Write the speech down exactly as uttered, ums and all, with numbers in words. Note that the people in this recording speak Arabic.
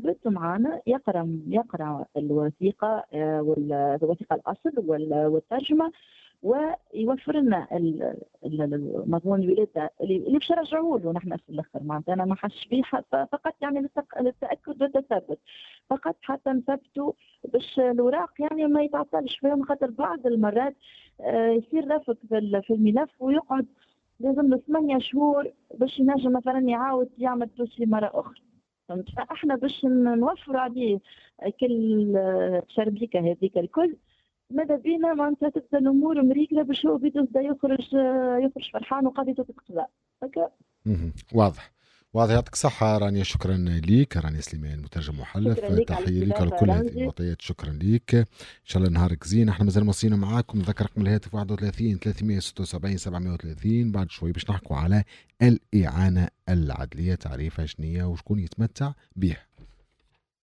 مثبت معنا يقرأ يقرأ الوثيقة والوثيقة الأصل والترجمة، ويوفر لنا مضمون الولادة اللي باش نرجعوا له نحن في الاخر. معناتها انا ما حش بيه فقط يعني للتاكد والتثبت فقط، حتى نثبتوا باش الاوراق يعني ما يتعطلش فيهم، خاطر بعض المرات يصير رفض في الملف ويقعد لازم له ثمانية شهور باش ينجم مثلا يعاود يعمل دوسي مره اخرى. فهمت؟ فاحنا باش نوفر عليه كل الشربيكه هذيك الكل، ماذا بينا معناتها تبدا الامور مريكله باش هو بيبدا يخرج يخرج فرحان وقضيته تتقضى هكا. واضح واضح. يعطيك صحة رانيا، شكرا ليك رانيا سليمان مترجم محلف، تحية ليك على كل هذه المعطيات، شكرا ليك. إن شاء الله نهارك زين. احنا مازال مصينا معاكم، نذكر رقم الهاتف واحد وثلاثين ثلاثمية وستة وسبعين سبعمية وثلاثين. بعد شوي باش نحكوا على الإعانة العدلية، تعريفها شنية وشكون يتمتع بها.